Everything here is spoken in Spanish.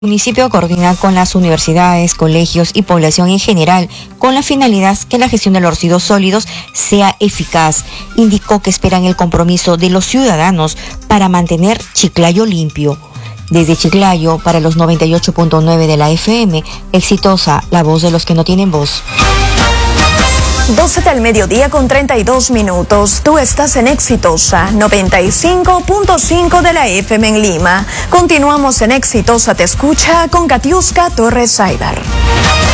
El municipio coordina con las universidades, colegios y población en general con la finalidad que la gestión de los residuos sólidos sea eficaz. Indicó que esperan el compromiso de los ciudadanos para mantener Chiclayo limpio. Desde Chiclayo, para los 98.9 de la FM, Exitosa, la voz de los que no tienen voz. 12 del mediodía con 32 minutos. Tú estás en Exitosa 95.5 de la FM en Lima. Continuamos en Exitosa Te Escucha con Katiuska Torres Saidar.